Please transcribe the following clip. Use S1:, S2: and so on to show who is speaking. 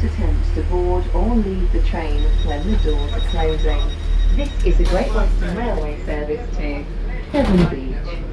S1: attempt to board or leave the train when the doors are closing. This is a Great Western Railway service to Devon Beach.